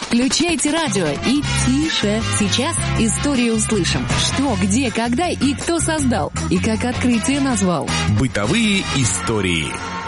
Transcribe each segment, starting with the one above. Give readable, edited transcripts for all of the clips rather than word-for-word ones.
Включайте радио и тише. Сейчас историю услышим. Что, где, когда и кто создал. И как открытие назвал. Бытовые истории.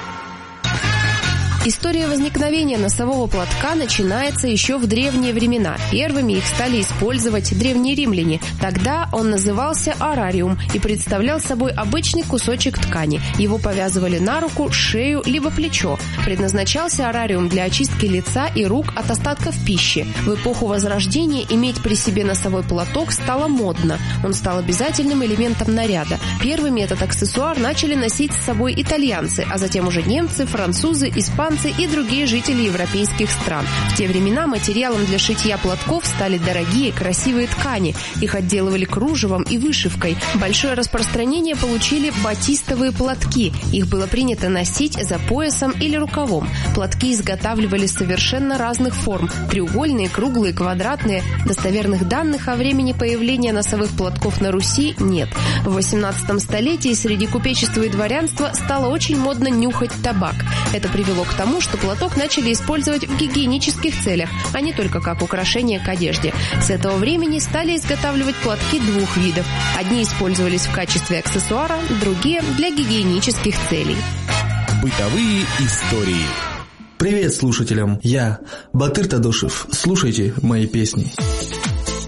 История возникновения носового платка начинается еще в древние времена. Первыми их стали использовать древние римляне. Тогда он назывался арариум и представлял собой обычный кусочек ткани. Его повязывали на руку, шею либо плечо. Предназначался арариум для очистки лица и рук от остатков пищи. В эпоху Возрождения иметь при себе носовой платок стало модно. Он стал обязательным элементом наряда. Первыми этот аксессуар начали носить с собой итальянцы, а затем уже немцы, французы, испанцы и другие жители европейских стран. В те времена материалом для шитья платков стали дорогие, красивые ткани. Их отделывали кружевом и вышивкой. Большое распространение получили батистовые платки. Их было принято носить за поясом или рукавом. Платки изготавливали совершенно разных форм. Треугольные, круглые, квадратные. Достоверных данных о времени появления носовых платков на Руси нет. В 18 столетии среди купечества и дворянства стало очень модно нюхать табак. Это привело к тому, что платок начали использовать в гигиенических целях, а не только как украшение к одежде. С этого времени стали изготавливать платки двух видов. Одни использовались в качестве аксессуара, другие – для гигиенических целей. Бытовые истории. Привет слушателям, я Батыр Тадошев. Слушайте мои песни.